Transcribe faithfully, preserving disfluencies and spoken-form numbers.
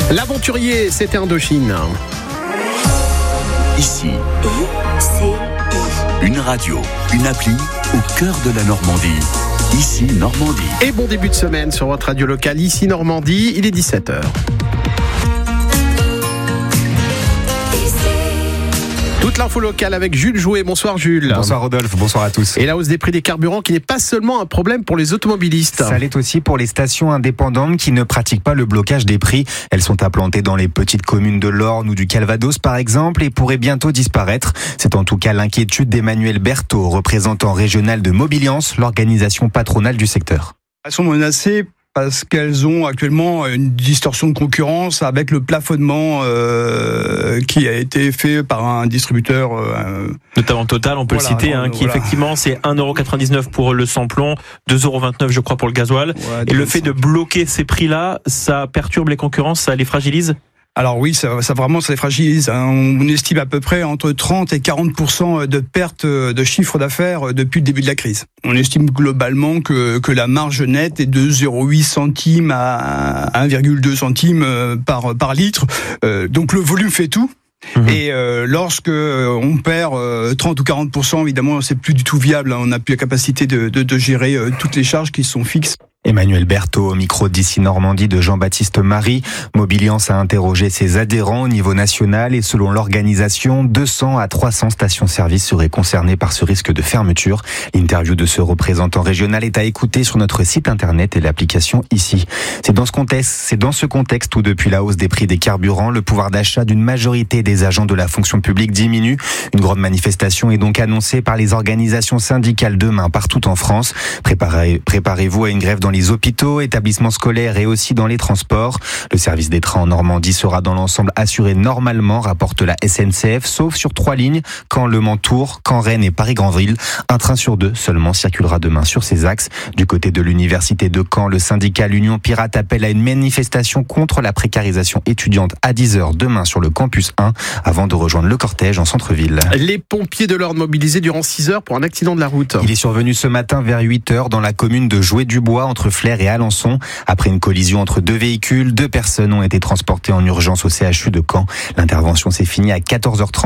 L'aventurier, c'était Indochine. Ici, une radio, une appli au cœur de la Normandie. Ici, Normandie. Et bon début de semaine sur votre radio locale, ici Normandie, il est dix-sept heures. Toute l'info locale avec Jules Jouet. Bonsoir Jules. Bonsoir Rodolphe, bonsoir à tous. Et la hausse des prix des carburants qui n'est pas seulement un problème pour les automobilistes. Ça l'est aussi pour les stations indépendantes qui ne pratiquent pas le blocage des prix. Elles sont implantées dans les petites communes de l'Orne ou du Calvados par exemple et pourraient bientôt disparaître. C'est en tout cas l'inquiétude d'Emmanuel Berthaud, représentant régional de Mobiliance, l'organisation patronale du secteur. Elles sont menacées parce qu'elles ont actuellement une distorsion de concurrence avec le plafonnement euh, qui a été fait par un distributeur. Euh, Notamment Total, on peut voilà, le citer, hein, qui voilà. effectivement c'est un euro quatre-vingt-dix-neuf pour le samplon, deux euros vingt-neuf je crois pour le gasoil. Ouais, et le fait de bloquer ces prix-là, ça perturbe les concurrences, ça les fragilise ? Alors oui, ça, ça vraiment ça les fragilise. Hein. On estime à peu près entre trente et quarante pour cent de perte de chiffre d'affaires depuis le début de la crise. On estime globalement que, que la marge nette est de zéro virgule huit centimes à un virgule deux centimes par, par litre. Euh, donc le volume fait tout. Mmh. Et euh, lorsque on perd euh, trente ou quarante pour cent, évidemment, c'est plus du tout viable. Hein. On n'a plus la capacité de, de, de gérer euh, toutes les charges qui sont fixes. Emmanuel Berthaud au micro d'ici Normandie de Jean-Baptiste Marie. Mobiliance a interrogé ses adhérents au niveau national et selon l'organisation, deux cents à trois cents stations-service seraient concernées par ce risque de fermeture. L'interview de ce représentant régional est à écouter sur notre site internet et l'application ici. C'est dans ce contexte, c'est dans ce contexte où depuis la hausse des prix des carburants, le pouvoir d'achat d'une majorité des agents de la fonction publique diminue. Une grande manifestation est donc annoncée par les organisations syndicales demain partout en France. Préparez, préparez-vous à une grève dans les les hôpitaux, établissements scolaires et aussi dans les transports. Le service des trains en Normandie sera dans l'ensemble assuré normalement, rapporte la S N C F, sauf sur trois lignes, Caen, Le Mans, Tours, Caen, Rennes et Paris-Grandville. Un train sur deux seulement circulera demain sur ces axes. Du côté de l'université de Caen, le syndicat L'Union Pirate appelle à une manifestation contre la précarisation étudiante à dix heures demain sur le campus un, avant de rejoindre le cortège en centre-ville. Les pompiers de l'Orne mobilisés durant six heures pour un accident de la route. Il est survenu ce matin vers huit heures dans la commune de Jouet-du-Bois, entre Flers et Alençon. Après une collision entre deux véhicules, deux personnes ont été transportées en urgence au C H U de Caen. L'intervention s'est finie à quatorze heures trente.